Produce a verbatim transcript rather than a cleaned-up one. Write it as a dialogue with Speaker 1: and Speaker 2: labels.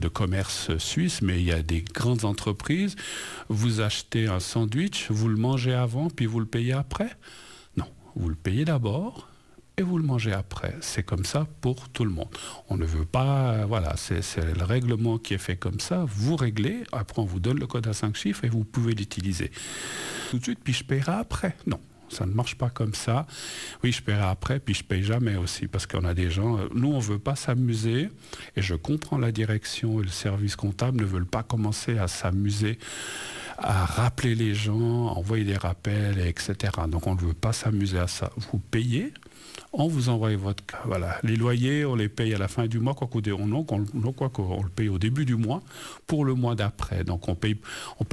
Speaker 1: de commerce suisse, mais il y a des grandes entreprises. Vous achetez un sandwich, vous le mangez avant, puis vous le payez après? Non, vous le payez d'abord et vous le mangez après. C'est comme ça pour tout le monde. On ne veut pas... Voilà, c'est, c'est le règlement qui est fait comme ça. Vous réglez, après on vous donne le code à cinq chiffres et vous pouvez l'utiliser tout de suite, puis je paierai après. Non. Ça ne marche pas comme ça. Oui, je paierai après, puis je paye jamais aussi, parce qu'on a des gens... Nous, on ne veut pas s'amuser, et je comprends la direction et le service comptable ne veulent pas commencer à s'amuser, à rappeler les gens, à envoyer des rappels, et cetera. Donc, on ne veut pas s'amuser à ça. Vous payez, on vous envoie votre... Voilà, les loyers, on les paye à la fin du mois, quoi qu'on on, on, on, quoi qu'on le paye au début du mois, pour le mois d'après. Donc, on paye... On paye